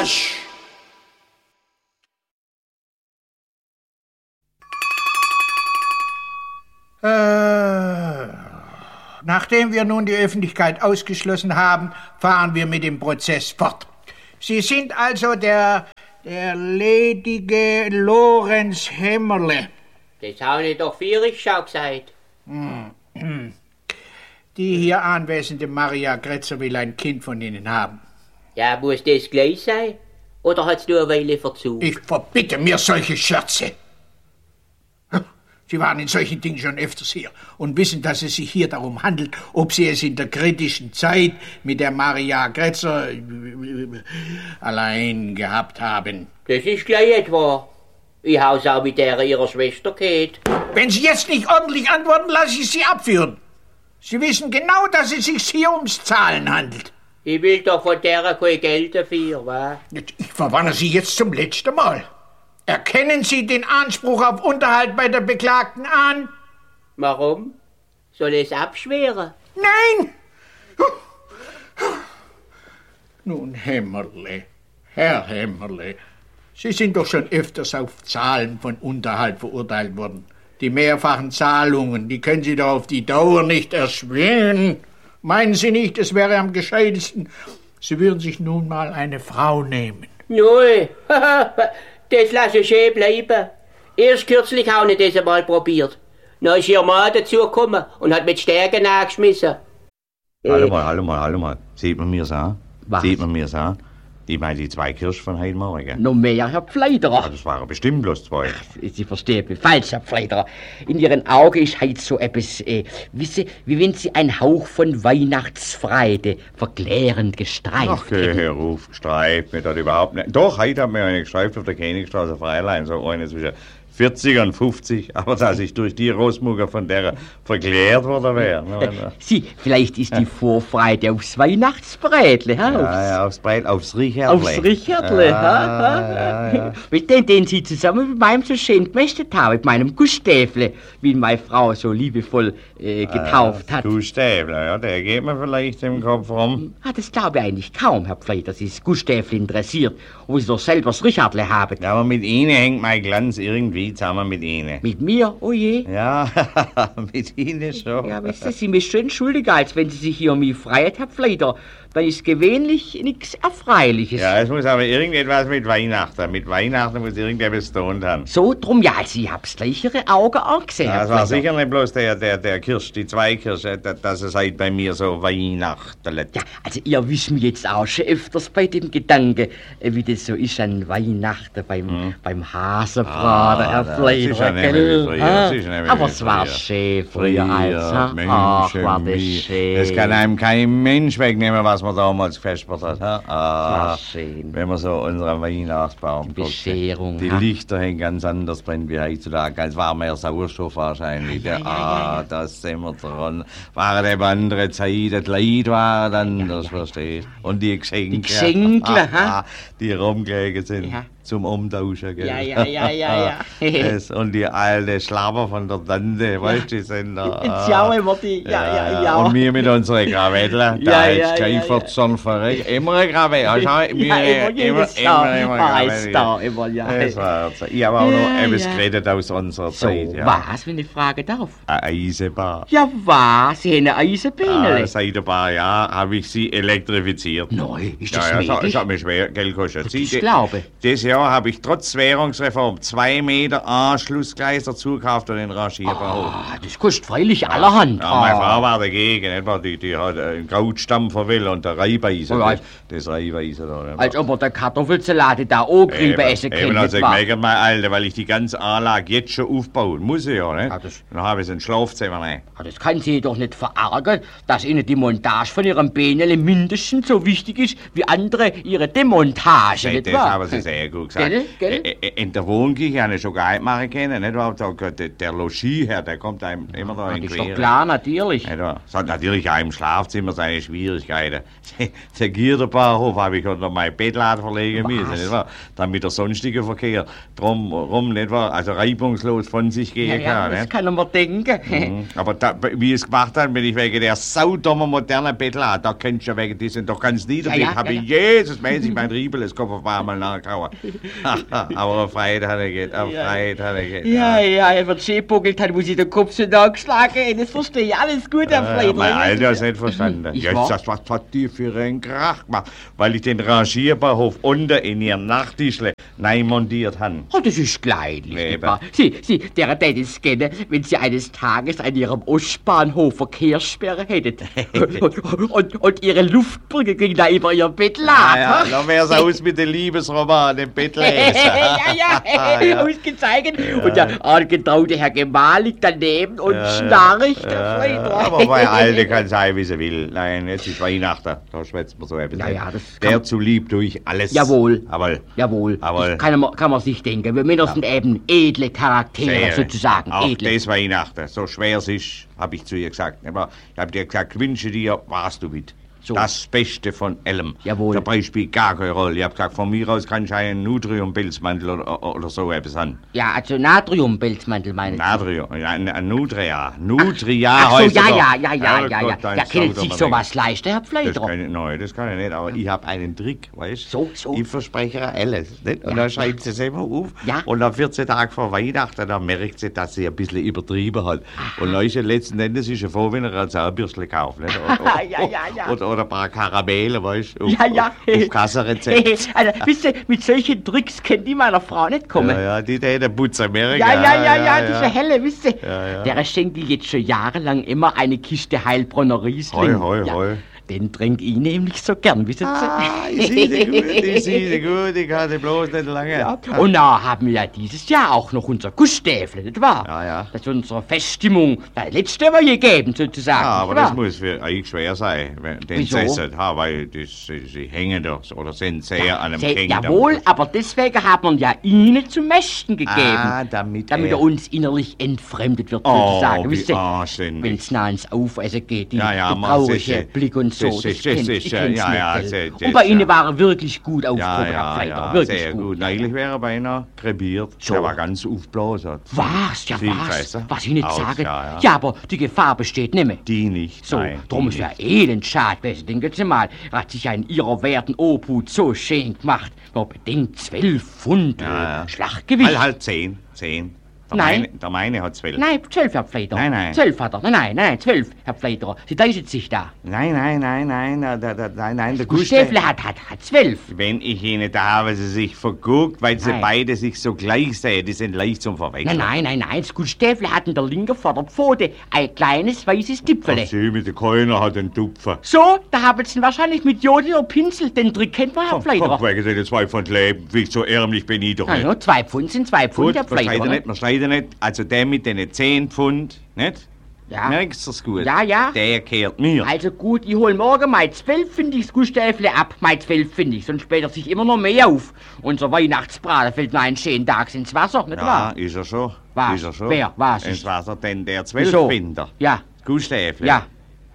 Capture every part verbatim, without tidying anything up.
Arsch! Äh, nachdem wir nun die Öffentlichkeit ausgeschlossen haben, fahren wir mit dem Prozess fort. Sie sind also der, der ledige Lorenz Hämmerle. Das habe ich doch vierig schon gesagt. Hm. Die hier anwesende Maria Grätzer will ein Kind von Ihnen haben. Ja, muss das gleich sein? Oder hat's nur eine Weile Verzug? Ich verbitte mir solche Scherze. Sie waren in solchen Dingen schon öfters hier und wissen, dass es sich hier darum handelt, ob Sie es in der kritischen Zeit mit der Maria Grätzer allein gehabt haben. Das ist gleich etwa. Ich hab's auch mit der ihrer Schwester gehabt. Wenn Sie jetzt nicht ordentlich antworten, lasse ich Sie abführen. Sie wissen genau, dass es sich hier ums Zahlen handelt. Ich will doch von der kein Geld dafür, wa? Ich verwarne Sie jetzt zum letzten Mal. Erkennen Sie den Anspruch auf Unterhalt bei der Beklagten an? Warum? Soll es abschweren? Nein! Nun, Hämmerle, Herr Hämmerle, Sie sind doch schon öfters auf Zahlen von Unterhalt verurteilt worden. Die mehrfachen Zahlungen, die können Sie doch auf die Dauer nicht erschweren. Meinen Sie nicht, es wäre am gescheitesten, Sie würden sich nun mal eine Frau nehmen? Nö, das lasse ich schön bleiben. Erst kürzlich auch nicht das einmal probiert. Dann ist ihr Mann dazugekommen und hat mit Stärke nachgeschmissen. Hallo mal, hallo mal, hallo mal. Sieht man mir's an? Was? Sieht man mir's an? Ich meine die zwei Kirschen von heute Morgen. Noch mehr, Herr Pfleiderer. Ja, das waren bestimmt bloß zwei. Sie verstehen mich falsch, Herr Pfleiderer. In Ihren Augen ist heute so etwas, äh, wisse, wie wenn Sie einen Hauch von Weihnachtsfreude verklärend gestreift Ach, geh her auf, gestreift mir das überhaupt nicht. Doch, heute hat mir eine gestreift auf der Königstraße Freilein, so eine zwischen vierzig und fünfzig, aber dass ich durch die Großmutter von der verklärt worden wäre. Sie, vielleicht ist die Vorfreude aufs Weihnachtsbrätle, ha? Ja, ja, aufs Brät, aufs Richertle. Aufs Richertle, ja, ha? Ja, ja. Mit dem, den Sie zusammen mit meinem so schön gemästet haben, mit meinem Gustäfle, wie ihn meine Frau so liebevoll äh, getauft äh, hat. Gustäfle, ja, der geht mir vielleicht im Kopf rum. Ah, das glaube ich eigentlich kaum, Herr Pfleider, dass Sie das Gustäfle interessiert, wo Sie doch selber das Richertle haben. Ja, aber mit Ihnen hängt mein Glanz irgendwie zusammen mit Ihnen. Mit mir? Oh je. Ja, mit Ihnen schon. Ja, wissen Sie, Sie müssen entschuldigen, als wenn Sie sich hier um mich freuen, Herr Pfleider. Dann ist gewöhnlich nichts Erfreuliches. Ja, es muss aber irgendetwas mit Weihnachten. Mit Weihnachten muss irgendetwas zu tun haben. So, drum, ja, Sie hab's gleich Ihre Augen angesehen, Ja, Herr es war Pfleider. sicher nicht bloß der, der, der Kirsch, die zwei Kirsche, dass es halt bei mir so Weihnachten. Ja, also ihr wisst mich jetzt auch schon öfters bei dem Gedanke, äh, wie das so ist an Weihnachten beim, hm. beim Hasenbraten, Ah, Herr das Pfleider, ist ja nicht mehr gell? wie früher, Ah, das ist ja nicht mehr aber wie es war früher. schön früher, als, ha? Mensch, Ach, war das wie- schön. Das kann einem kein Mensch wegnehmen, was man damals gefespert hat. Ha? Ah, war schön. wenn man so unseren Weihnachtsbaum Die guckt. Bescherung, Die ha? Lichter hängen ganz anders drin wie heutzutage. Es war mehr Sauerstoff wahrscheinlich. Ja, ja, ja, ah, ja, ja. das sind wir dran. Waren eben andere Zeiten, die Leute waren anders, verstehst du? Und die Geschenke. Die Geschenke, ha? Die rumgelegen sind. Ja. Zum Umtauschen, gell? Ja, ja, ja, ja, ja. Das, und die alte Schlapper von der Tante, weißt du, die sind da. Jetzt ja immer die, ja, ja, ja. Und wir mit unseren Krawatten, da Ja, hat's ja, kein ja, Verzorn verrückt. Immer eine Krawatte. Also, wir, Ja, immer, immer, jedes immer, Jahr. immer, Ah, Krawatte. ist da, immer, ja. Das war so. Ich habe auch Ja, noch etwas ja. geredet aus unserer So, Zeit. Ja. was, wenn ich fragen darf? Eine Eisenbahn. Ja, was? Sie haben eine Ah, Eisenbähne. seit ein paar Jahren habe ich sie elektrifiziert. Nein, ist Ja, das ja, das hat- möglich? das hat mir schwer Geld gekostet. Das Sie- ich glaube. Dieses Jahr habe ich trotz Währungsreform zwei Meter Anschlussgleis dazu gekauft und den Rangierbahnhof. Ah, das kostet freilich allerhand. Ja, meine Ah. Frau war dagegen, nicht wahr? Die, die hat einen Krautstampfer will und der Reibeisen. Ja, Das, das Reibeisen da. nicht wahr? Als ob er der Kartoffelsalat da auch Eben, Griebe essen eben kann, also nicht wahr? gemeckert, mein Alter, weil ich die ganze Anlage jetzt schon aufbauen muss, ich ja, nicht? Ja, das- Dann habe ich ein Schlafzimmer rein. Ah, das kann Sie doch nicht verärgern, dass Ihnen die Montage von Ihrem Bähnele mindestens so wichtig ist wie andere Ihre Demontage, Nee, nicht das wahr? haben sie sehr gut dazu gesagt. Gell, gell? Ä- ä- In der Wohnküche habe ich schon gar nicht machen können, nicht wahr? Da, der, der Logis-Herr, der kommt einem immer da Ja, in das ist Quere. doch klar, natürlich. Nicht wahr? Es hat natürlich auch im Schlafzimmer seine Schwierigkeiten. Der Gierderbahnhof habe ich unter mein Bettladen verlegen müssen, nicht wahr? Damit der sonstige Verkehr drum rum, nicht wahr? Also reibungslos von sich gehen Ja, ja, kann. das nicht? kann man denken. Mhm. Aber da, wie ich es gemacht habe, bin ich wegen der saudummer modernen Bettlade, da kennst du ja wegen diesen, doch ganz niederlegen, Ja, ja, habe ja, ich Jesusmäßig mein Riebel, Kopf auf einmal nachgehauen. Aber eine Freude hat er geht, eine Freude hat er geht. Ja, ja, er wird schön buckelt, hat, muss ich den Kopf so nachgeschlagen. Das verstehe ich, alles gut, Herr Ja, Friedrich. mein Alter hat es nicht verstanden. Ich Jetzt, war- das, was hat die für einen Krach gemacht? Weil ich den Rangierbahnhof unten in ihren Nachttischle neu montiert habe. Oh, das ist kleinlich. Eben. nicht wahr? Sie, Sie, der hätte es gerne, wenn Sie eines Tages an Ihrem Ostbahnhof Verkehrssperre hättet. und, und, und Ihre Luftbrücke ging da über Ihr Bett lag. Ah, ja, dann wär's aus mit den Liebesroman im Bettleser. ja, ja, ja. ausgezeichnet. Und der angetraute Herr Gemahl liegt daneben und Ja, ja. schnarcht, Herr Ja, Friedrich. ja, aber mein Alter kann sein, wie sie will. Nein, jetzt ist Weihnachten. Da schwätzt man so etwas. Ja, ja, das kann Der man- zu lieb durch alles. Jawohl. Aber Jawohl, Aber- das kann man, kann man sich denken. Wir Männer sind eben edle Charaktere, sehr, sozusagen. auch edle. das Weihnachten, so schwer es ist, habe ich zu ihr gesagt. Aber ich habe dir gesagt, wünsche dir, warst du mit. So. Das Beste von allem. Jawohl. Der Preis spielt gar keine Rolle. Ich habe gesagt, von mir aus kann ich einen Nutrium-Pelzmantel oder, oder so etwas haben. Ja, also Natriumpelzmantel meine ich. Natrium, ja, ein, ein Nutria. Nutria Ach so, heißt ja, er ja, doch. ja, ja, ja, ja. Herrgott, ein Ja, können sauber sich Ding. sowas leisten, Herr Das Pfleiderer? kann ich, nein, das kann ich nicht, aber ich habe einen Trick, weißt du? So, so. Ich verspreche ihr alles, nicht? Und Ja. dann schreibt sie es immer auf. Ja. Und am vierzehn Tage vor Weihnachten, dann merkt sie, dass sie ein bisschen übertrieben hat. Und dann ist sie letzten Endes ist sie froh, wenn er ein Zahnbürstchen kauft, nicht? Oder, Ja, ja, ja. Oder, oder ein paar Karamelle, weißt du? Auf, Ja, ja. Auf, auf Kassenrezept. Also, wisst ihr, mit solchen Tricks kennt die meiner Frau nicht kommen. Ja, ja, die der Putzer Amerika. Ja, ja, ja, ja, diese Helle, wisst ihr. Ja, ja. Der schenkt die jetzt schon jahrelang immer eine Kiste Heilbronner Riesling. Hoi, hoi, ja. hoi. Den trink ich nämlich so gern, wisst ihr. Ah, ich sehe sie gut, ich sehe sie gut, ich kann sie bloß nicht lange. Ja. Und da haben wir ja dieses Jahr auch noch unser Gussstäfle, nicht wahr? Ja, ja. Das ist unsere Feststimmung, das letzte wir je geben, sozusagen. Ja, aber nicht das wahr? muss für euch schwer sein, wenn den Wieso? Sessen, ha, weil das, sie, sie hängen doch oder sind sehr an einem Se- King. Jawohl, aber deswegen hat man ja Ihnen zum Mästen gegeben. Ah, damit damit er- er uns innerlich entfremdet wird, Oh, sozusagen. wie Wisst ihr, anständig. wenn es nah ins Aufessen geht, die, Ja, ja, der man, traurige sicher. Blick und so. Sicher, das kennt- sicher, ich kenn's ja, nicht, ja, gell? sehr, Und sehr, bei Ihnen ja. war er wirklich gut Ja, aufgehoben, Herr ja, Pfleider, ja, wirklich sehr gut. gut. Neulich wäre er beinahe krepiert. So. Der war ganz aufgeblasen. Was? Ja, Viel was? besser. Was ich nicht Aus, sage. ja, ja. aber die Gefahr besteht nicht mehr. Die nicht, So, nein. drum die ist ja nicht. elend schade gewesen. Denken Sie mal, er hat sich ja in Ihrer werten Obhut so schön gemacht. Nur bedingt zwölf Pfund Ja, äh, ja. Schlachtgewicht. Halt, halt, zehn, zehn. Der Nein. Meine, der meine hat zwölf. Nein, zwölf, Herr Pfleider. Nein, nein. Zwölf hat er. Nein, nein, nein, zwölf, Herr Pfleider. Sie täuschen sich da. Nein, nein, nein, nein, nein, der, der, nein, nein, der Gustäfle Gustav. hat, hat, hat zwölf. Wenn ich Ihnen da habe, sie sich verguckt, weil sie Nein. beide sich so gleich sehen, die sind leicht zum Verwechseln. Nein, nein, nein, nein. Das Gustäfle hat in der linken Vorderpfote ein kleines weißes Tipfele. Ach, Sie mit der Keiner hat einen Tupfer. So, da haben Sie ihn wahrscheinlich mit Jodi oder Pinsel. Den Trick kennt man, Herr Komm, komm, Pfleider. wegen seine zwei Pfund Leben. Wie so ärmlich bin ich doch Na nicht. ja, zwei Pfund sind zwei Pfund, Gut, Herr man schneidet Pfleider. nicht, man schneidet nicht. Also der mit den zehn Pfund, nicht? Ja. Merkst du's gut? Ja, ja. Der kehrt mir. Also gut, ich hol morgen mein zwölf finde ich das Gustäfle ab. Mein zwölf finde ich, sonst später sich immer noch mehr auf. Unser Weihnachtsbraten fällt nur einen schönen Tag ins Wasser, nicht Ja, wahr? ist er schon. Was? Ist er schon. Wer? Was Ins ist- Wasser, denn der Wieso? Zwölffinder. Ja, Gustäfle. ja.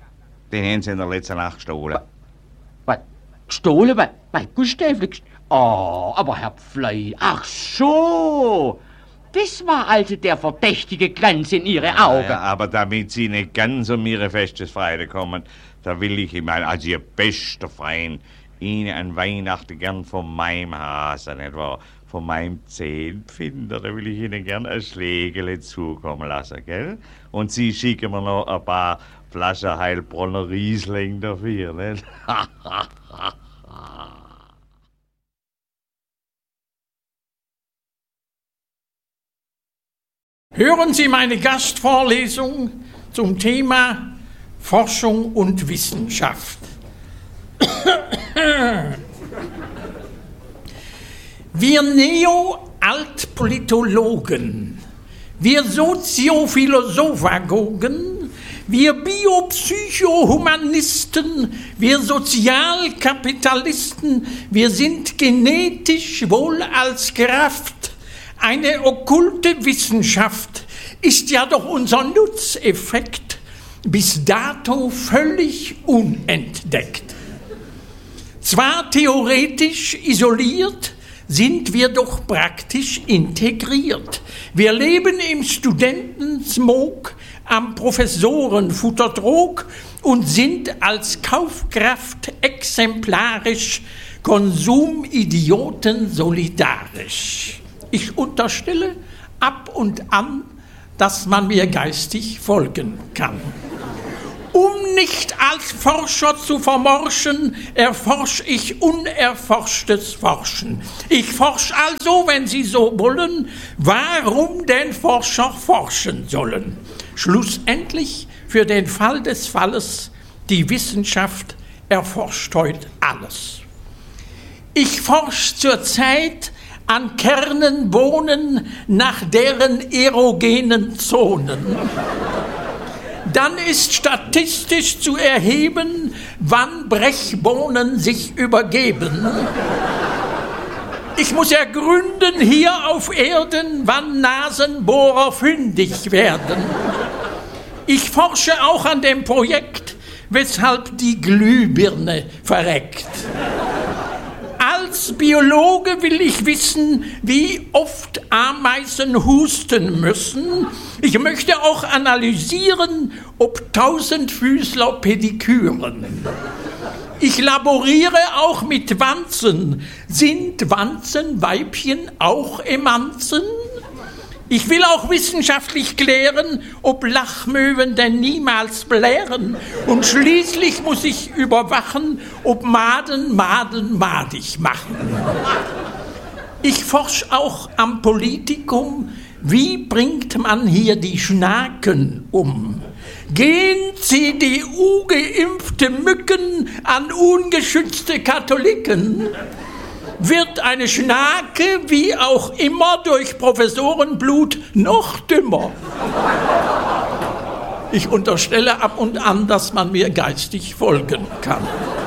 Den haben sie in der letzten Nacht gestohlen. Was? Gestohlen? Was? Mein Gustäfle gest... Oh, aber Herr Pflei... Ach so! Das war also der verdächtige Glanz in Ihre Augen. Ja, aber damit Sie nicht ganz um Ihre Festesfreude kommen, da will ich, ich meine, als Ihr bester Freund, Ihnen an Weihnachten gern von meinem Hase, nicht wahr? Von meinem Zehnpfinder, da will ich Ihnen gern ein Schlägele zukommen lassen, gell? Und Sie schicken mir noch ein paar Flaschen Heilbronner Riesling dafür, nicht? Hören Sie meine Gastvorlesung zum Thema Forschung und Wissenschaft. Wir Neo-Altpolitologen, wir Soziophilosopagogen, Wir Biopsychohumanisten, wir Sozialkapitalisten, wir sind genetisch wohl als gerafft. Eine okkulte Wissenschaft ist ja doch unser Nutzeffekt bis dato völlig unentdeckt. Zwar theoretisch isoliert, sind wir doch praktisch integriert. Wir leben im Studentensmog am Professorenfuttertrog und sind als Kaufkraft exemplarisch, Konsumidioten solidarisch. Ich unterstelle ab und an, dass man mir geistig folgen kann. Um nicht als Forscher zu vermorschen, erforsch ich unerforschtes Forschen. Ich forsch also, wenn Sie so wollen, warum denn Forscher forschen sollen. Schlussendlich, für den Fall des Falles, die Wissenschaft erforscht heute alles. Ich forsch zurzeit an Kernenbohnen nach deren erogenen Zonen. Dann ist statistisch zu erheben, wann Brechbohnen sich übergeben. Ich muss ergründen hier auf Erden, wann Nasenbohrer fündig werden. Ich forsche auch an dem Projekt, weshalb die Glühbirne verreckt. Als Biologe will ich wissen, wie oft Ameisen husten müssen. Ich möchte auch analysieren, ob Tausendfüßler pediküren. Ich laboriere auch mit Wanzen. Sind Wanzenweibchen auch Emanzen? Ich will auch wissenschaftlich klären, ob Lachmöwen denn niemals blären. Und schließlich muss ich überwachen, ob Maden Maden madig machen. Ich forsch auch am Politikum, wie bringt man hier die Schnaken um? Gehen C D U-geimpfte Mücken an ungeschützte Katholiken? Wird eine Schnake, wie auch immer, durch Professorenblut noch dümmer? Ich unterstelle ab und an, dass man mir geistig folgen kann.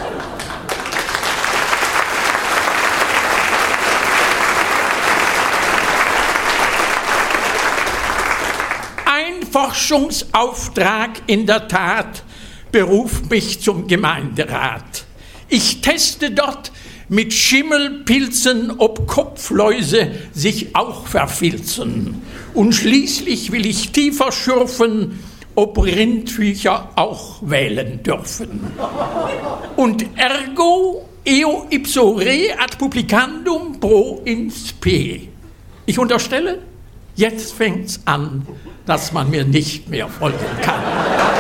Ein Forschungsauftrag in der Tat beruft mich zum Gemeinderat. Ich teste dort mit Schimmelpilzen, ob Kopfläuse sich auch verfilzen. Und schließlich will ich tiefer schürfen, ob Rindviecher auch wählen dürfen. Und ergo eo ipso re ad publicandum pro inspe. Ich unterstelle, jetzt fängt's an, dass man mir nicht mehr folgen kann.